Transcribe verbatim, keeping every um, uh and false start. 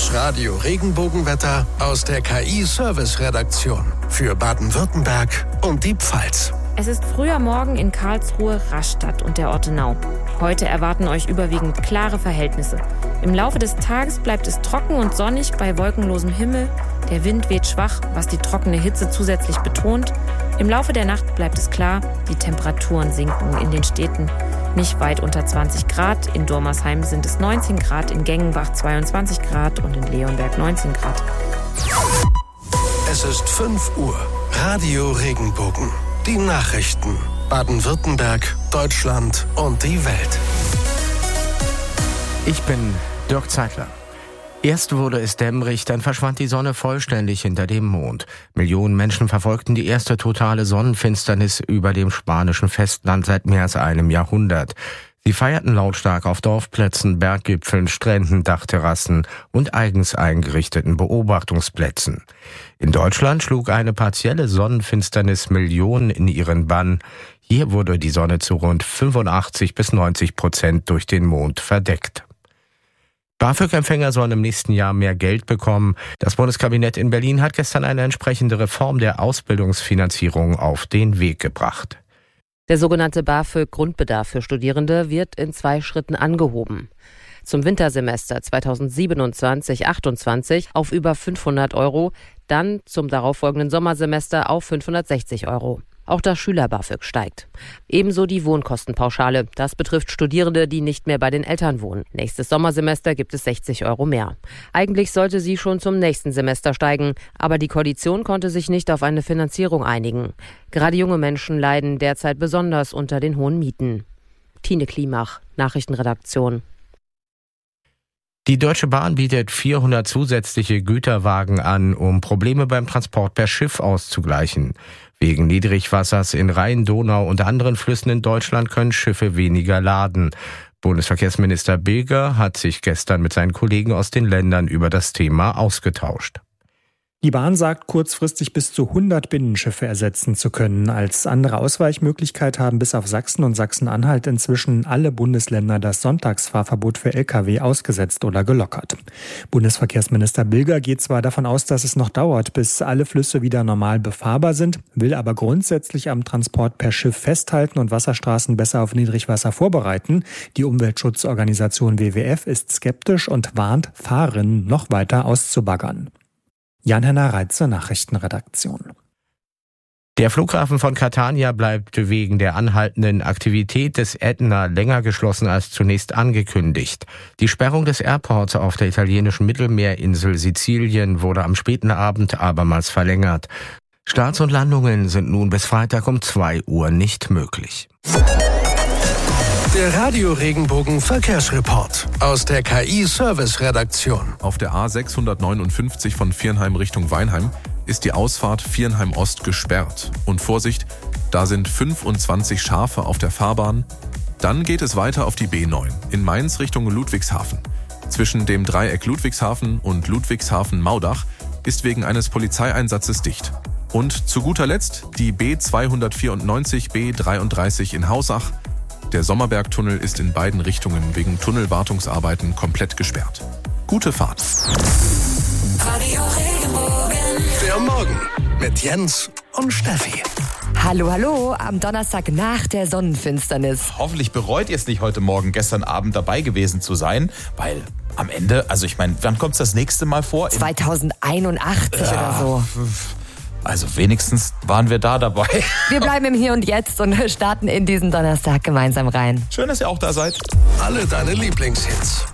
Das Radio Regenbogenwetter aus der K I-Service-Redaktion für Baden-Württemberg und die Pfalz. Es ist früher Morgen in Karlsruhe, Rastatt und der Ortenau. Heute erwarten euch überwiegend klare Verhältnisse. Im Laufe des Tages bleibt es trocken und sonnig bei wolkenlosem Himmel. Der Wind weht schwach, was die trockene Hitze zusätzlich betont. Im Laufe der Nacht bleibt es klar, die Temperaturen sinken in den Städten nicht weit unter zwanzig Grad. In Dormersheim sind es neunzehn Grad, in Gengenbach zweiundzwanzig Grad und in Leonberg neunzehn Grad. Es ist fünf Uhr. Radio Regenbogen. Die Nachrichten. Baden-Württemberg, Deutschland und die Welt. Ich bin Dirk Zeitler. Erst wurde es dämmerig, dann verschwand die Sonne vollständig hinter dem Mond. Millionen Menschen verfolgten die erste totale Sonnenfinsternis über dem spanischen Festland seit mehr als einem Jahrhundert. Sie feierten lautstark auf Dorfplätzen, Berggipfeln, Stränden, Dachterrassen und eigens eingerichteten Beobachtungsplätzen. In Deutschland schlug eine partielle Sonnenfinsternis Millionen in ihren Bann. Hier wurde die Sonne zu rund fünfundachtzig bis neunzig Prozent durch den Mond verdeckt. BAföG-Empfänger sollen im nächsten Jahr mehr Geld bekommen. Das Bundeskabinett in Berlin hat gestern eine entsprechende Reform der Ausbildungsfinanzierung auf den Weg gebracht. Der sogenannte BAföG-Grundbedarf für Studierende wird in zwei Schritten angehoben. Zum Wintersemester zweitausendsiebenundzwanzig achtundzwanzig auf über fünfhundert Euro, dann zum darauffolgenden Sommersemester auf fünfhundertsechzig Euro. Auch das Schüler-BAföG steigt. Ebenso die Wohnkostenpauschale. Das betrifft Studierende, die nicht mehr bei den Eltern wohnen. Nächstes Sommersemester gibt es sechzig Euro mehr. Eigentlich sollte sie schon zum nächsten Semester steigen, aber die Koalition konnte sich nicht auf eine Finanzierung einigen. Gerade junge Menschen leiden derzeit besonders unter den hohen Mieten. Tine Klimach, Nachrichtenredaktion. Die Deutsche Bahn bietet vierhundert zusätzliche Güterwagen an, um Probleme beim Transport per Schiff auszugleichen. Wegen Niedrigwassers in Rhein, Donau und anderen Flüssen in Deutschland können Schiffe weniger laden. Bundesverkehrsminister Bilger hat sich gestern mit seinen Kollegen aus den Ländern über das Thema ausgetauscht. Die Bahn sagt, kurzfristig bis zu hundert Binnenschiffe ersetzen zu können. Als andere Ausweichmöglichkeit haben bis auf Sachsen und Sachsen-Anhalt inzwischen alle Bundesländer das Sonntagsfahrverbot für L K W ausgesetzt oder gelockert. Bundesverkehrsminister Bilger geht zwar davon aus, dass es noch dauert, bis alle Flüsse wieder normal befahrbar sind, will aber grundsätzlich am Transport per Schiff festhalten und Wasserstraßen besser auf Niedrigwasser vorbereiten. Die Umweltschutzorganisation W W F ist skeptisch und warnt, Fahrerinnen noch weiter auszubaggern. Jan-Henner Reitze, Nachrichtenredaktion. Der Flughafen von Catania bleibt wegen der anhaltenden Aktivität des Ätna länger geschlossen als zunächst angekündigt. Die Sperrung des Airports auf der italienischen Mittelmeerinsel Sizilien wurde am späten Abend abermals verlängert. Starts und Landungen sind nun bis Freitag um zwei Uhr nicht möglich. Der Radio Regenbogen Verkehrsreport aus der K I-Service-Redaktion. Auf der A sechshundertneunundfünfzig von Viernheim Richtung Weinheim ist die Ausfahrt Viernheim Ost gesperrt. Und Vorsicht, da sind fünfundzwanzig Schafe auf der Fahrbahn. Dann geht es weiter auf die B neun in Mainz Richtung Ludwigshafen. Zwischen dem Dreieck Ludwigshafen und Ludwigshafen-Maudach ist wegen eines Polizeieinsatzes dicht. Und zu guter Letzt die B zweihundertvierundneunzig B dreiunddreißig in Hausach. Der Sommerbergtunnel ist in beiden Richtungen wegen Tunnelwartungsarbeiten komplett gesperrt. Gute Fahrt. Radio Regenbogen. Der Morgen mit Jens und Steffi. Hallo, hallo, am Donnerstag nach der Sonnenfinsternis. Hoffentlich bereut ihr es nicht, heute Morgen, gestern Abend dabei gewesen zu sein, weil am Ende, also ich meine, wann kommt es das nächste Mal vor? zweitausendeinundachtzig ja, oder so. Also wenigstens waren wir da dabei. Wir bleiben im Hier und Jetzt und starten in diesen Donnerstag gemeinsam rein. Schön, dass ihr auch da seid. Alle deine Lieblingshits